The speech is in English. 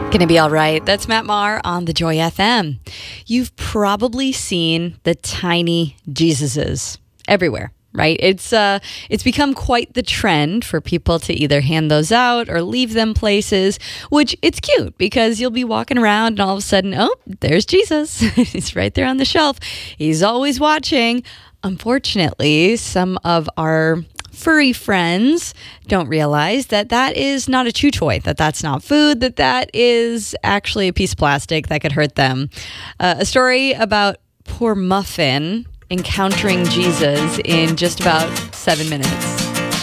Gonna be all right. That's Matt Maher on the Joy FM. You've probably seen the tiny Jesuses everywhere, right? It's become quite the trend for people to either hand those out or leave them places, which it's cute because you'll be walking around and all of a sudden, oh, there's Jesus. He's right there on the shelf. He's always watching. Unfortunately, some of our furry friends don't realize that is not a chew toy, that's not food, that is actually a piece of plastic that could hurt them. A story about poor Muffin encountering Jesus in just about 7 minutes.